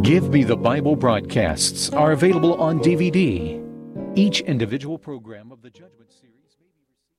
Give Me the Bible broadcasts are available on DVD. Each individual program of the Judgment Series may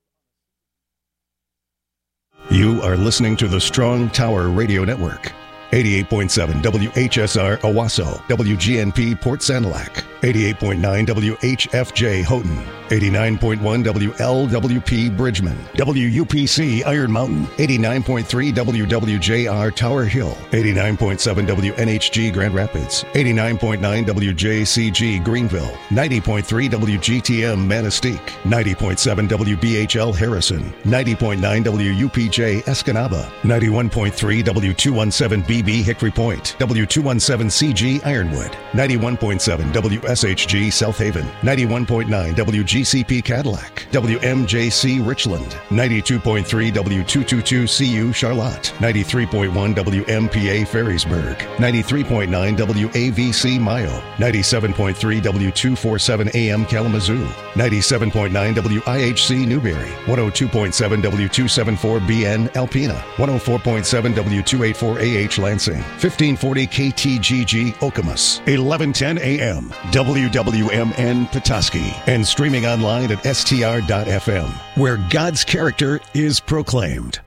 be received. You are listening to the Strong Tower Radio Network. 88.7 WHSR Owasso, WGNP Port Sanilac, 88.9 WHFJ Houghton, 89.1 WLWP Bridgman, WUPC Iron Mountain, 89.3 WWJR Tower Hill, 89.7 WNHG Grand Rapids, 89.9 WJCG Greenville, 90.3 WGTM Manistee, 90.7 WBHL Harrison, 90.9 WUPJ Escanaba, 91.3 W217B Hickory Point, W217CG Ironwood, 91.7 WSHG South Haven, 91.9 WGCP Cadillac, WMJC Richland, 92.3 W222CU Charlotte, 93.1 WMPA Ferrisburg, 93.9 WAVC Mayo, 97.3 W247 AM Kalamazoo, 97.9 WIHC Newberry, 102.7 W274BN Alpena, 104.7 W284AH Lansing, 1540 KTGG Okemos, 1110 AM, WWMN Petoskey, and streaming online at str.fm, where God's character is proclaimed.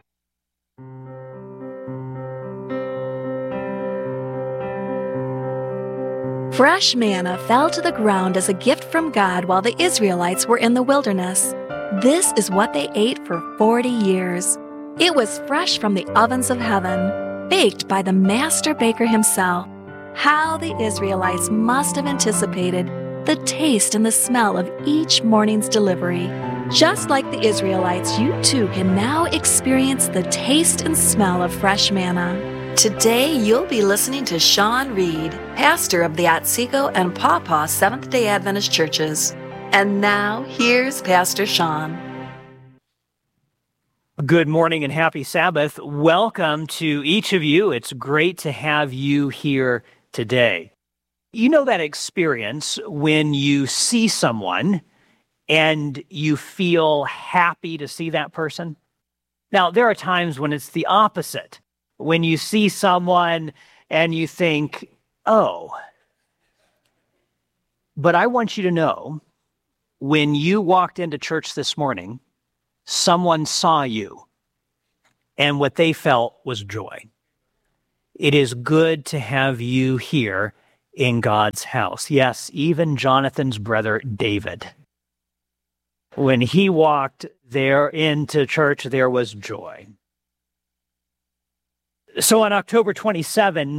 Fresh manna fell to the ground as a gift from God while the Israelites were in the wilderness. This is what they ate for 40 years. It was fresh from the ovens of heaven, baked by the master baker himself. How the Israelites must have anticipated the taste and the smell of each morning's delivery. Just like the Israelites, you too can now experience the taste and smell of fresh manna. Today, you'll be listening to Sean Reed, pastor of the Otsego and Paw Paw Seventh-day Adventist churches. And now, here's Pastor Sean. Good morning and happy Sabbath. Welcome to each of you. It's great to have you here today. You know that experience when you see someone and you feel happy to see that person? Now, there are times when it's the opposite. When you see someone and you think, oh. But I want you to know, when you walked into church this morning, someone saw you, and what they felt was joy. It is good to have you here in God's house. Yes, even Jonathan's brother David. When he walked there into church, there was joy. So on October 27,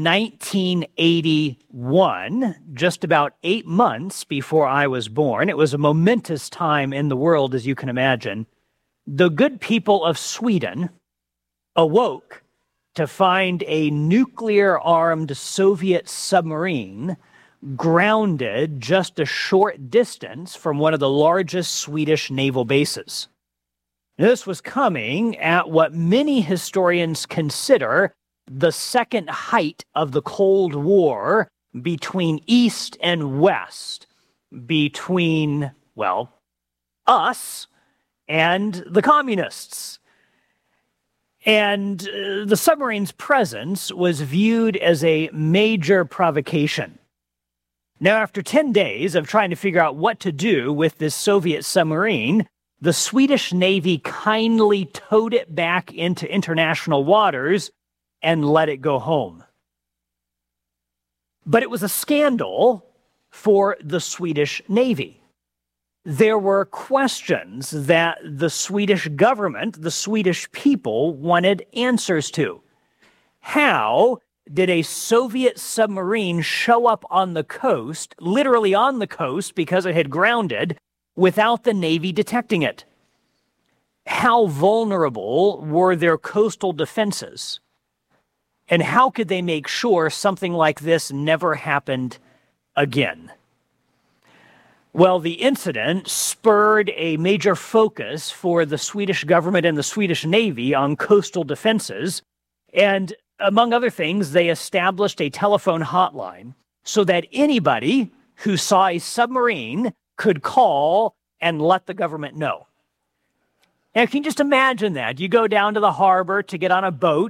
1981, just about 8 months before I was born, it was a momentous time in the world, as you can imagine. The good people of Sweden awoke to find a nuclear-armed Soviet submarine grounded just a short distance from one of the largest Swedish naval bases. This was coming at what many historians consider the second height of the Cold War between East and West, between, well, us and the communists. And the submarine's presence was viewed as a major provocation. Now, after 10 days of trying to figure out what to do with this Soviet submarine, the Swedish Navy kindly towed it back into international waters and let it go home. But it was a scandal for the Swedish Navy. There were questions that the Swedish government, the Swedish people, wanted answers to. How did a Soviet submarine show up on the coast, literally on the coast because it had grounded, without the Navy detecting it? How vulnerable were their coastal defenses? And how could they make sure something like this never happened again? Well, the incident spurred a major focus for the Swedish government and the Swedish Navy on coastal defenses. And among other things, they established a telephone hotline so that anybody who saw a submarine could call and let the government know. Now, can you just imagine that? You go down to the harbor to get on a boat,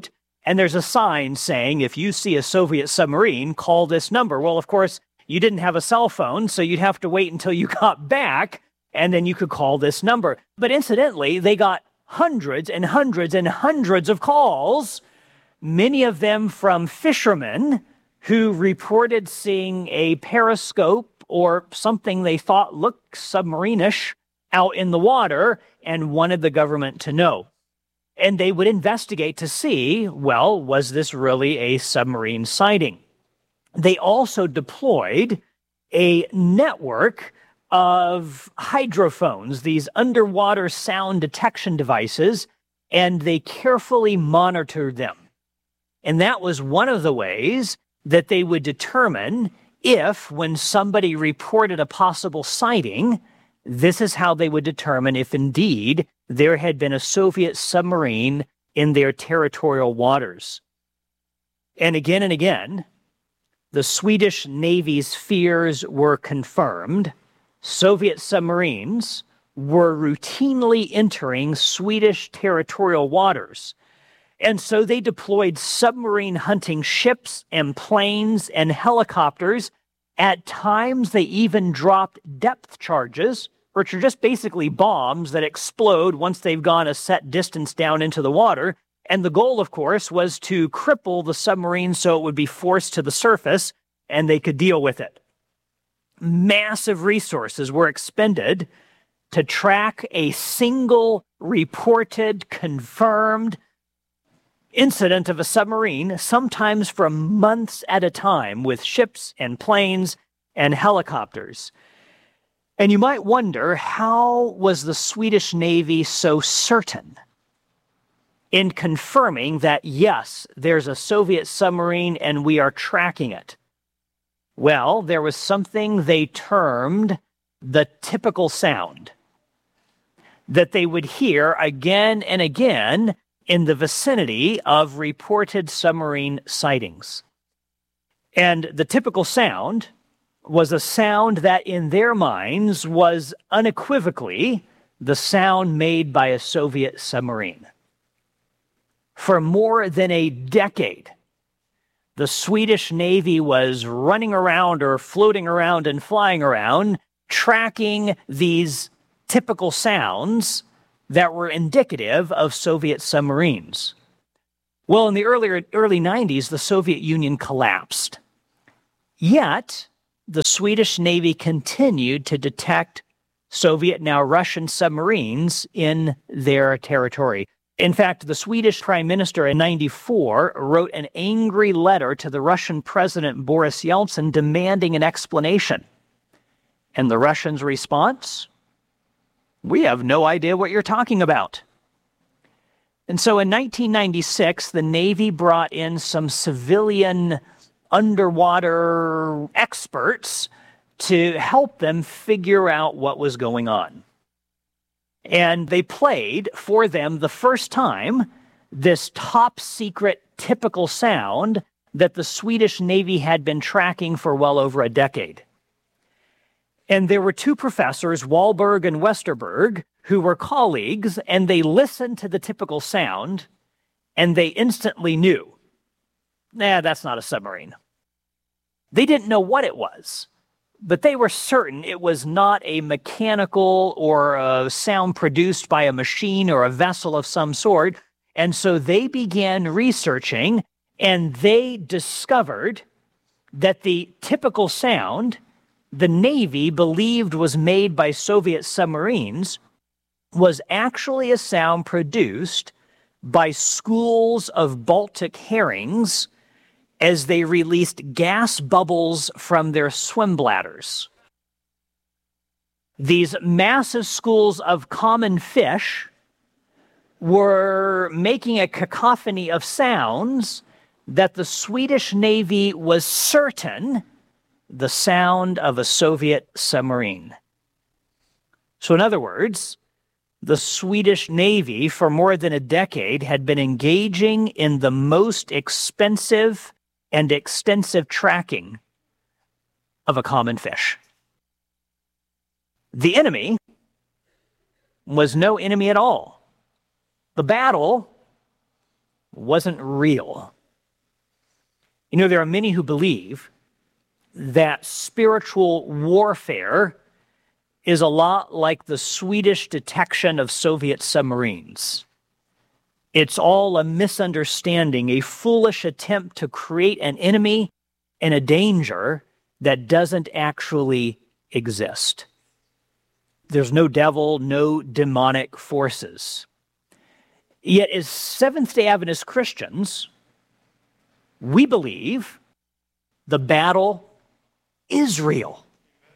And there's a sign saying, if you see a Soviet submarine, call this number. Well, of course, you didn't have a cell phone, so you'd have to wait until you got back, and then you could call this number. But incidentally, they got hundreds and hundreds and hundreds of calls, many of them from fishermen who reported seeing a periscope or something they thought looked submarine-ish out in the water and wanted the government to know. And they would investigate to see, well, was this really a submarine sighting? They also deployed a network of hydrophones, these underwater sound detection devices, and they carefully monitored them. And that was one of the ways that they would determine if, when somebody reported a possible sighting, this is how they would determine if indeed there had been a Soviet submarine in their territorial waters. And again, the Swedish Navy's fears were confirmed. Soviet submarines were routinely entering Swedish territorial waters. And so they deployed submarine hunting ships and planes and helicopters. At times, they even dropped depth charges, which are just basically bombs that explode once they've gone a set distance down into the water. And the goal, of course, was to cripple the submarine so it would be forced to the surface and they could deal with it. Massive resources were expended to track a single reported, confirmed incident of a submarine, sometimes for months at a time, with ships and planes and helicopters. And you might wonder, how was the Swedish Navy so certain in confirming that, yes, there's a Soviet submarine and we are tracking it? Well, there was something they termed the typical sound that they would hear again and again in the vicinity of reported submarine sightings. And the typical sound was a sound that in their minds was unequivocally the sound made by a Soviet submarine. For more than a decade, the Swedish Navy was running around or floating around and flying around, tracking these typical sounds that were indicative of Soviet submarines. Well, in the early 90s, the Soviet Union collapsed. Yet, the Swedish Navy continued to detect Soviet, now Russian submarines in their territory. In fact, the Swedish Prime Minister in 1994 wrote an angry letter to the Russian President Boris Yeltsin demanding an explanation. And the Russians' response? We have no idea what you're talking about. And so in 1996, the Navy brought in some civilian underwater experts to help them figure out what was going on. And they played for them the first time this top secret typical sound that the Swedish Navy had been tracking for well over a decade. And there were two professors, Wahlberg and Westerberg, who were colleagues, and they listened to the typical sound, and they instantly knew, that's not a submarine. They didn't know what it was, but they were certain it was not a mechanical or a sound produced by a machine or a vessel of some sort. And so they began researching, and they discovered that the typical sound the Navy believed was made by Soviet submarines was actually a sound produced by schools of Baltic herrings as they released gas bubbles from their swim bladders. These massive schools of common fish were making a cacophony of sounds that the Swedish Navy was certain the sound of a Soviet submarine. So in other words, the Swedish Navy for more than a decade had been engaging in the most expensive and extensive tracking of a common fish. The enemy was no enemy at all. The battle wasn't real. You know, there are many who believe that spiritual warfare is a lot like the Swedish detection of Soviet submarines. It's all a misunderstanding, a foolish attempt to create an enemy and a danger that doesn't actually exist. There's no devil, no demonic forces. Yet as Seventh-day Adventist Christians, we believe the battle is real.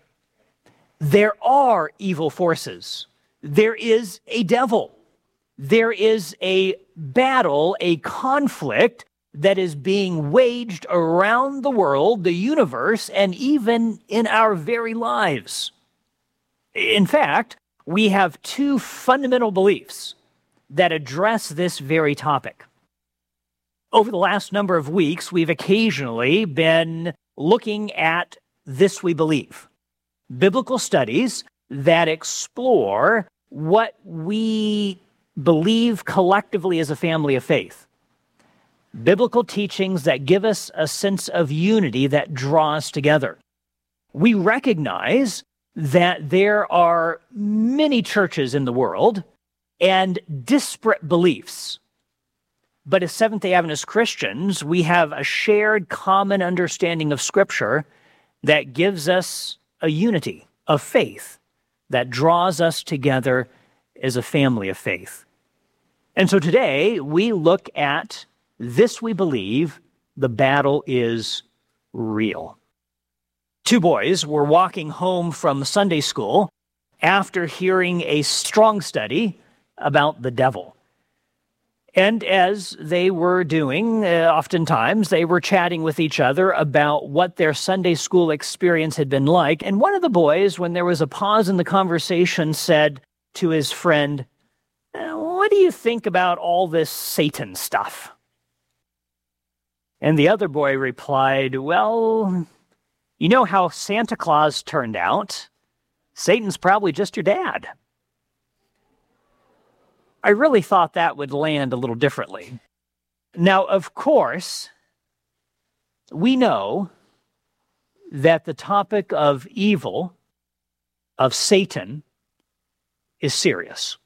There are evil forces. There is a devil. There is a battle, a conflict that is being waged around the world, the universe, and even in our very lives. In fact, we have two fundamental beliefs that address this very topic. Over the last number of weeks, we've occasionally been looking at this we believe, biblical studies that explore what we believe collectively as a family of faith, biblical teachings that give us a sense of unity that draw us together. We recognize that there are many churches in the world and disparate beliefs. But as Seventh-day Adventist Christians, we have a shared common understanding of Scripture that gives us a unity of faith that draws us together as a family of faith. And so today we look at this we believe, the battle is real. Two boys were walking home from Sunday school after hearing a strong study about the devil. And as they were doing, oftentimes they were chatting with each other about what their Sunday school experience had been like. And one of the boys, when there was a pause in the conversation, said to his friend, "What do you think about all this Satan stuff?" And the other boy replied, "Well, you know how Santa Claus turned out? Satan's probably just your dad." I really thought that would land a little differently. Now, of course, we know that the topic of evil, of Satan, is serious.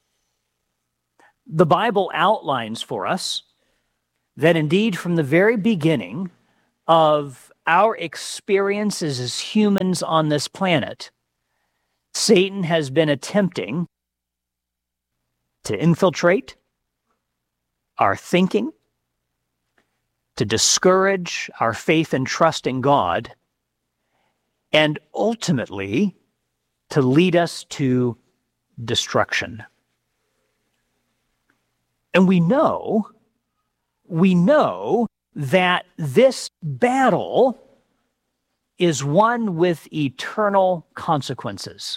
The Bible outlines for us that indeed from the very beginning of our experiences as humans on this planet, Satan has been attempting to infiltrate our thinking, to discourage our faith and trust in God, and ultimately to lead us to destruction. And we know that this battle is one with eternal consequences.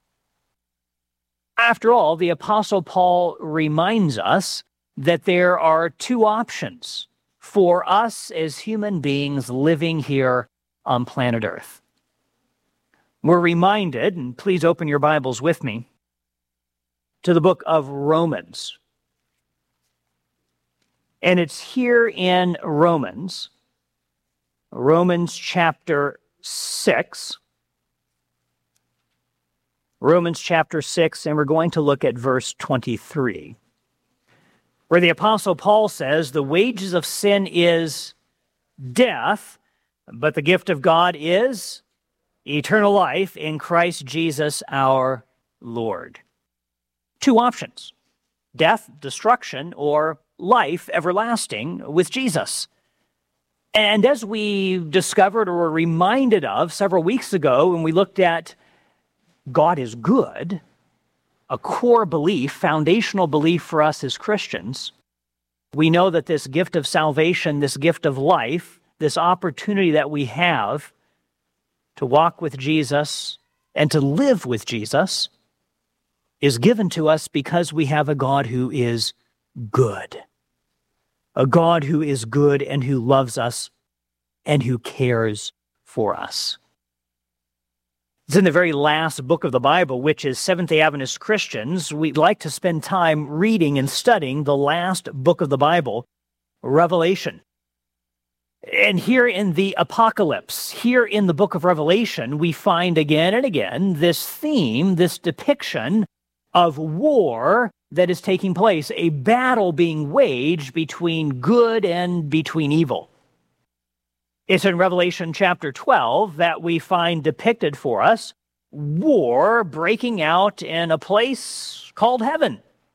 After all, the Apostle Paul reminds us that there are two options for us as human beings living here on planet Earth. We're reminded, and please open your Bibles with me, to the book of Romans. And it's here in Romans chapter 6. Romans chapter 6, and we're going to look at verse 23, where the Apostle Paul says, "The wages of sin is death, but the gift of God is eternal life in Christ Jesus our Lord." Two options: death, destruction, or life everlasting with Jesus. And as we discovered or were reminded of several weeks ago when we looked at God is good, a core belief, foundational belief for us as Christians, we know that this gift of salvation, this gift of life, this opportunity that we have to walk with Jesus and to live with Jesus is given to us because we have a God who is good. A God who is good and who loves us and who cares for us. It's in the very last book of the Bible, which is Seventh-day Adventist Christians. We'd like to spend time reading and studying the last book of the Bible, Revelation. And here in the Apocalypse, here in the book of Revelation, we find again and again this theme, this depiction of war that is taking place, a battle being waged between good and between evil. It's in Revelation chapter 12 that we find depicted for us war breaking out in a place called heaven.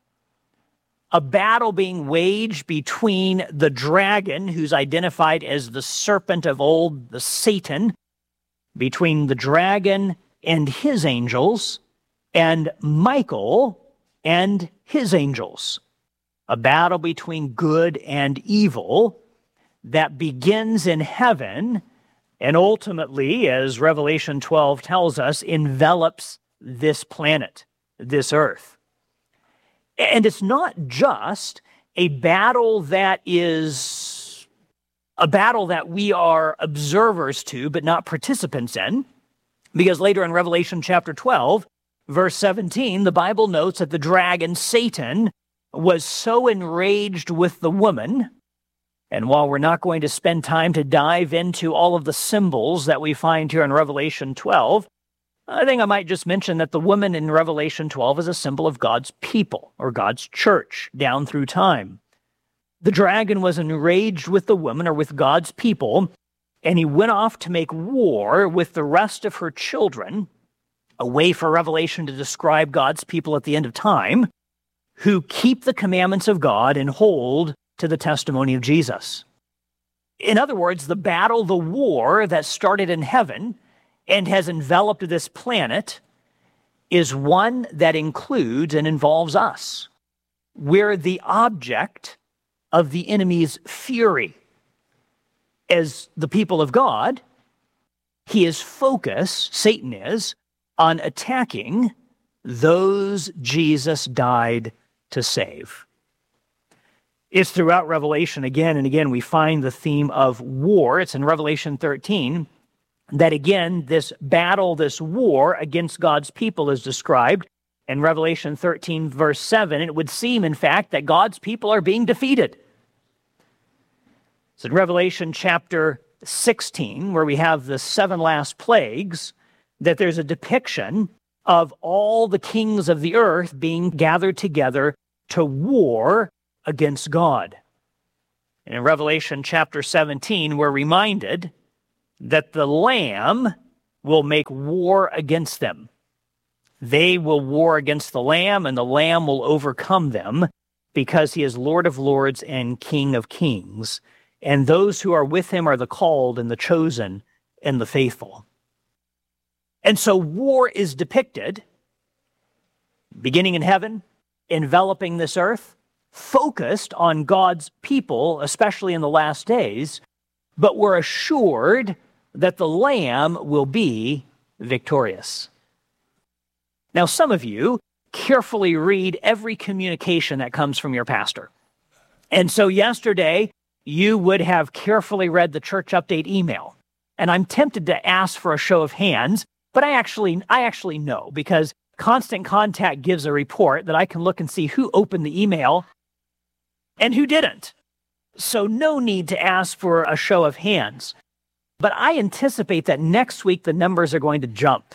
A battle being waged between the dragon, who's identified as the serpent of old, the Satan, between the dragon and his angels, and Michael and his angels. A battle between good and evil that begins in heaven and ultimately, as Revelation 12 tells us, envelops this planet, this earth. And it's not just a battle that is a battle that we are observers to, but not participants in, because later in Revelation chapter 12, verse 17, the Bible notes that the dragon, Satan, was so enraged with the woman. And while we're not going to spend time to dive into all of the symbols that we find here in Revelation 12, I think I might just mention that the woman in Revelation 12 is a symbol of God's people, or God's church, down through time. The dragon was enraged with the woman, or with God's people, and he went off to make war with the rest of her children, a way for Revelation to describe God's people at the end of time, who keep the commandments of God and hold to the testimony of Jesus. In other words, the battle, the war that started in heaven and has enveloped this planet is one that includes and involves us. We're the object of the enemy's fury. As the people of God, his focus, Satan is, on attacking those Jesus died to save. It's throughout Revelation again and again we find the theme of war. It's in Revelation 13 that again this battle, this war against God's people is described. In Revelation 13 verse 7, it would seem in fact that God's people are being defeated. It's in Revelation chapter 16 where we have the 7 last plagues that there's a depiction of all the kings of the earth being gathered together to war against God. And in Revelation chapter 17, we're reminded that the Lamb will make war against them. They will war against the Lamb, and the Lamb will overcome them because he is Lord of lords and King of kings. And those who are with him are the called and the chosen and the faithful. And so war is depicted, beginning in heaven, enveloping this earth, focused on God's people, especially in the last days, but we're assured that the Lamb will be victorious. Now, some of you carefully read every communication that comes from your pastor. And so yesterday, you would have carefully read the church update email. And I'm tempted to ask for a show of hands, but I actually know, because Constant Contact gives a report that I can look and see who opened the email and who didn't. So no need to ask for a show of hands. But I anticipate that next week the numbers are going to jump.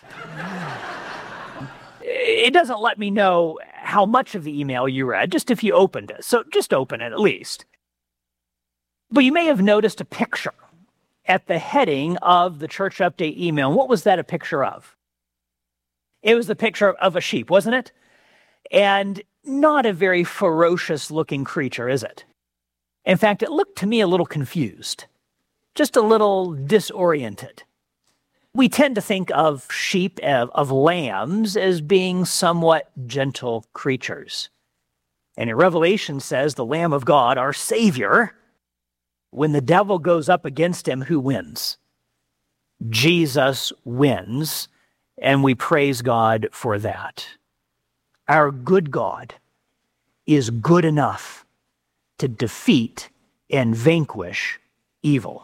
It doesn't let me know how much of the email you read, just if you opened it. So just open it at least. But you may have noticed a picture at the heading of the church update email. What was that a picture of? It was the picture of a sheep, wasn't it? And not a very ferocious looking creature, is it? In fact, it looked to me a little confused, just a little disoriented. We tend to think of sheep, of lambs, as being somewhat gentle creatures. And in Revelation says the Lamb of God, our Savior, when the devil goes up against him, who wins? Jesus wins, and we praise God for that. Our good God is good enough to defeat and vanquish evil.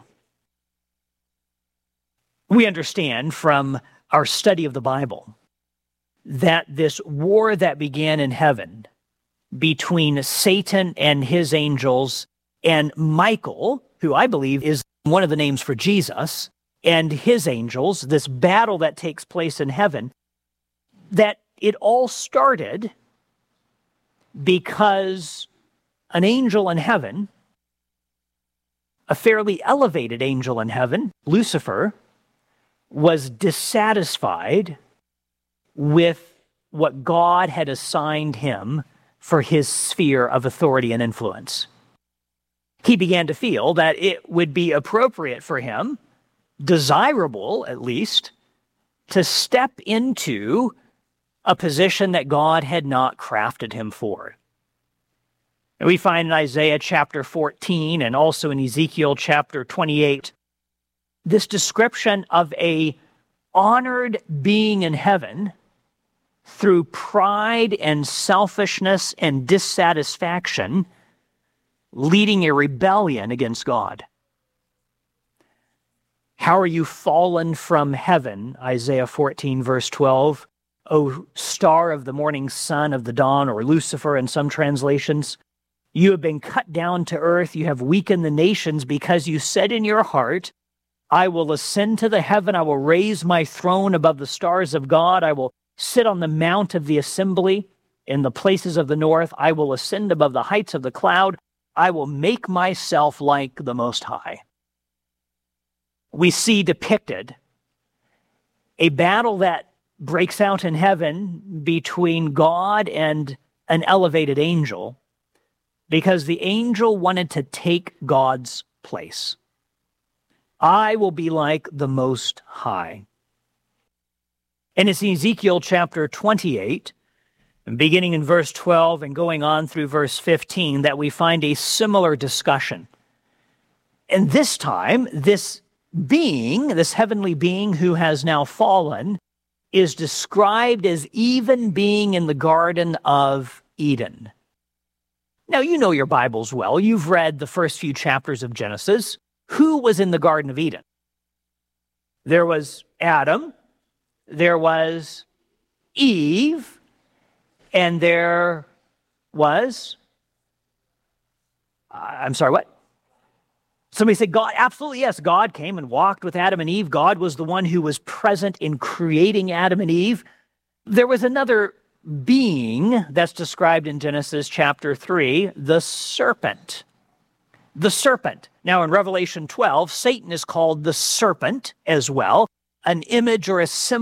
We understand from our study of the Bible that this war that began in heaven between Satan and his angels and Michael, who I believe is one of the names for Jesus, and his angels, this battle that takes place in heaven, that it all started because an angel in heaven, a fairly elevated angel in heaven, Lucifer, was dissatisfied with what God had assigned him for his sphere of authority and influence. He began to feel that it would be appropriate for him, desirable at least, to step into a position that God had not crafted him for. And we find in Isaiah chapter 14 and also in Ezekiel chapter 28 this description of a honored being in heaven through pride and selfishness and dissatisfaction leading a rebellion against God. How are you fallen from heaven, Isaiah 14 verse 12, O star of the morning sun of the dawn, or Lucifer in some translations. You have been cut down to earth, you have weakened the nations because you said in your heart, I will ascend to the heaven, I will raise my throne above the stars of God, I will sit on the mount of the assembly in the places of the north, I will ascend above the heights of the cloud, I will make myself like the Most High. We see depicted a battle that breaks out in heaven between God and an elevated angel because the angel wanted to take God's place. I will be like the Most High. And it's in Ezekiel chapter 28, beginning in verse 12 and going on through verse 15, that we find a similar discussion. And this time, this being, this heavenly being who has now fallen, is described as even being in the Garden of Eden. Now, you know your Bibles well. You've read the first few chapters of Genesis. Who was in the Garden of Eden? There was Adam, there was Eve, and there was, I'm sorry, what? Somebody said God, absolutely yes, God came and walked with Adam and Eve. God was the one who was present in creating Adam and Eve. There was another being that's described in Genesis chapter 3, the serpent. The serpent. Now in Revelation 12, Satan is called the serpent as well, an image or a symbol